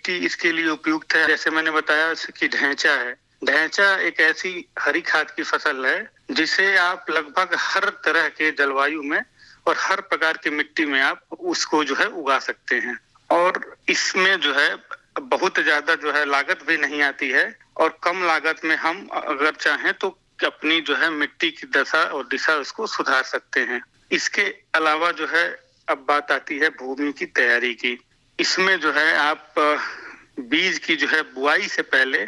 मिट्टी इसके लिए उपयुक्त है, जैसे मैंने बताया कि ढैंचा है। ढैंचा एक ऐसी हरी खाद की फसल है जिसे आप लगभग हर तरह के जलवायु में और हर प्रकार की मिट्टी में आप उसको जो है उगा सकते हैं। और इसमें जो है बहुत ज्यादा जो है लागत भी नहीं आती है और कम लागत में हम अगर चाहें तो अपनी जो है मिट्टी की दशा और दिशा उसको सुधार सकते हैं। इसके अलावा जो है अब बात आती है भूमि की तैयारी की। इसमें जो है आप बीज की जो है बुआई से पहले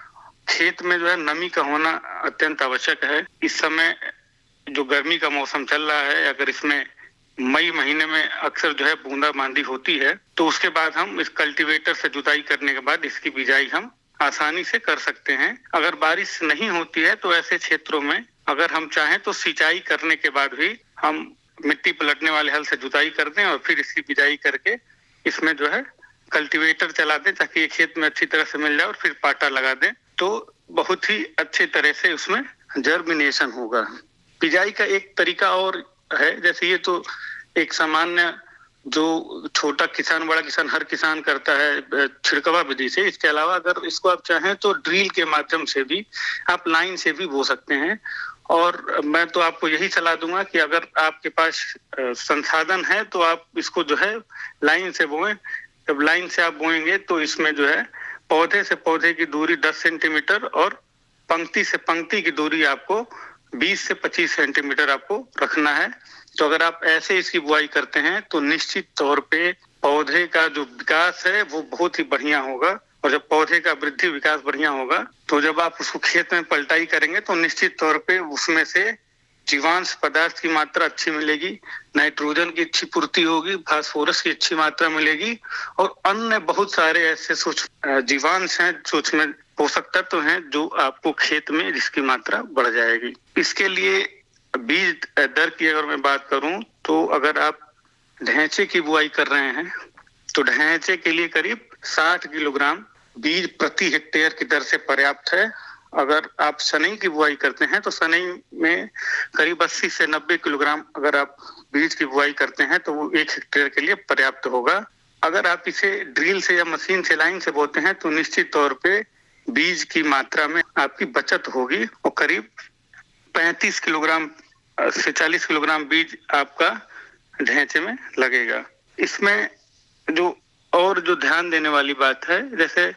खेत में जो है नमी का होना अत्यंत आवश्यक है। इस समय जो गर्मी का मौसम चल रहा है, अगर इसमें मई महीने में अक्सर जो है बूंदाबांदी होती है तो उसके बाद हम इस कल्टीवेटर से जुताई करने के बाद इसकी बिजाई हम आसानी से कर सकते हैं। अगर बारिश नहीं होती है तो ऐसे क्षेत्रों में अगर हम चाहें तो सिंचाई करने के बाद भी हम मिट्टी पलटने वाले हल से जुताई कर दें और फिर इसकी बिजाई करके इसमें जो है कल्टीवेटर चला दें ताकि ये खेत में अच्छी तरह से मिल जाए और फिर पाटा लगा दें तो बहुत ही अच्छे तरह से उसमें जर्मिनेशन होगा। बिजाई का एक तरीका और है, जैसे ये तो एक सामान्य जो छोटा किसान बड़ा किसान हर किसान करता है छिड़कवा विधि से। इसके अलावा अगर इसको आप चाहें तो ड्रिल के माध्यम से भी आप लाइन से भी बो सकते हैं। और मैं तो आपको यही सलाह दूंगा कि अगर आपके पास संसाधन है तो आप इसको जो है लाइन से बोएं। जब लाइन से आप बोएंगे तो इसमें जो है पौधे से पौधे की दूरी 10 सेंटीमीटर और पंक्ति से पंक्ति की दूरी आपको 20 से 25 सेंटीमीटर आपको रखना है। तो अगर आप ऐसे इसकी बुआई करते हैं तो निश्चित तौर पे पौधे का जो विकास है वो बहुत ही बढ़िया होगा। और जब पौधे का वृद्धि विकास बढ़िया होगा तो जब आप उसको खेत में पलटाई करेंगे तो निश्चित तौर पे उसमें से जीवांश पदार्थ की मात्रा अच्छी मिलेगी, नाइट्रोजन की अच्छी पूर्ति होगी, फास्फोरस की अच्छी मात्रा मिलेगी और अन्य बहुत सारे ऐसे सूक्ष्म जीवांश हैं, सूक्ष्म पोषक तत्व हैं जो आपको खेत में जिसकी मात्रा बढ़ जाएगी। इसके लिए बीज दर की अगर मैं बात करूं तो अगर आप ढैंचे की बुआई कर रहे हैं तो ढैंचे के लिए करीब 60 किलोग्राम बीज प्रति हेक्टेयर की दर से पर्याप्त है। अगर आप सनई की बुआई करते हैं तो सनई में करीब 80 से 90 किलोग्राम अगर आप बीज की बुआई करते हैं तो वो 1 हेक्टेयर के लिए पर्याप्त होगा। अगर आप इसे ड्रिल से या मशीन से लाइन से बोते हैं तो निश्चित तौर पे बीज की मात्रा में आपकी बचत होगी और करीब 35 किलोग्राम से 40 किलोग्राम बीज आपका ढैंचे में लगेगा। इसमें जो ध्यान देने वाली बात है, जैसे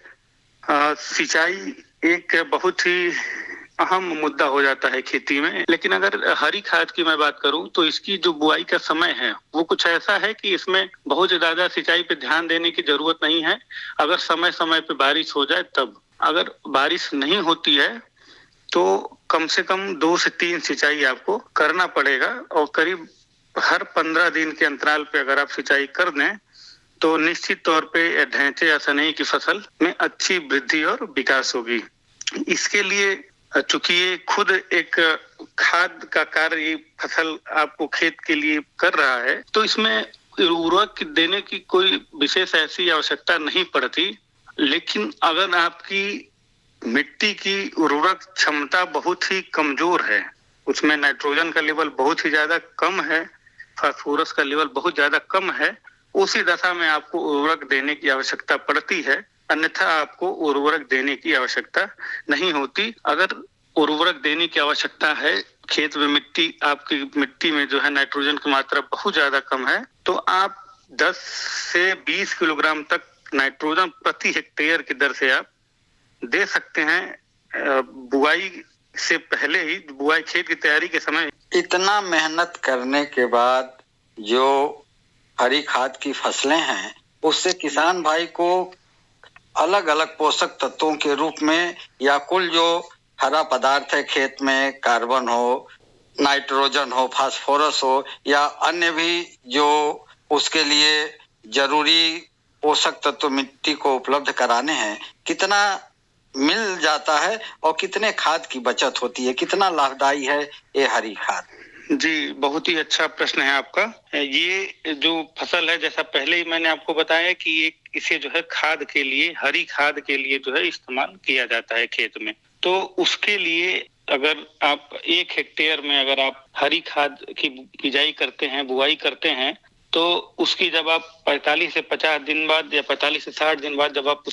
सिंचाई एक बहुत ही अहम मुद्दा हो जाता है खेती में। लेकिन अगर हरी खाद की मैं बात करूं तो इसकी जो बुआई का समय है वो कुछ ऐसा है कि इसमें बहुत ज्यादा सिंचाई पे ध्यान देने की जरूरत नहीं है। अगर समय समय पे बारिश हो जाए तब, अगर बारिश नहीं होती है तो कम से कम 2 से 3 सिंचाई आपको करना पड़ेगा और करीब हर 15 दिन के अंतराल पे अगर आप सिंचाई कर दें तो निश्चित तौर पे ढैंचे या सनई की फसल में अच्छी वृद्धि और विकास होगी। इसके लिए चूंकि ये खुद एक खाद का कार्य ये फसल आपको खेत के लिए कर रहा है तो इसमें उर्वरक देने की कोई विशेष ऐसी आवश्यकता नहीं पड़ती। लेकिन अगर आपकी मिट्टी की उर्वरक क्षमता बहुत ही कमजोर है, उसमें नाइट्रोजन का लेवल बहुत ही ज्यादा कम है, फास्फोरस का लेवल बहुत ज्यादा कम है, उसी दशा में आपको उर्वरक देने की आवश्यकता पड़ती है, अन्यथा आपको उर्वरक देने की आवश्यकता नहीं होती। अगर उर्वरक देने की आवश्यकता है, खेत में आपकी मिट्टी में जो है नाइट्रोजन की मात्रा बहुत ज्यादा कम है तो आप 10 से 20 किलोग्राम तक नाइट्रोजन प्रति हेक्टेयर की दर से आप दे सकते हैं बुआई से पहले ही, बुआई खेत की तैयारी के समय। इतना मेहनत करने के बाद जो हरी खाद की फसलें हैं उससे किसान भाई को अलग अलग पोषक तत्वों के रूप में या कुल जो हरा पदार्थ है खेत में, कार्बन हो, नाइट्रोजन हो, फास्फोरस हो या अन्य भी जो उसके लिए जरूरी पोषक तत्व मिट्टी को उपलब्ध कराने हैं, कितना मिल जाता है और कितने खाद की बचत होती है, कितना लाभदायी है ये हरी खाद? जी, बहुत ही अच्छा प्रश्न है आपका। ये जो फसल है, जैसा पहले ही मैंने आपको बताया कि इसे जो है खाद के लिए, हरी खाद के लिए जो है इस्तेमाल किया जाता है खेत में। तो उसके लिए अगर आप 1 हेक्टेयर में अगर आप हरी खाद की बिजाई करते हैं, बुआई करते हैं तो उसकी जब आप 45 से 50 दिन बाद या 45 से 60 दिन बाद जब आप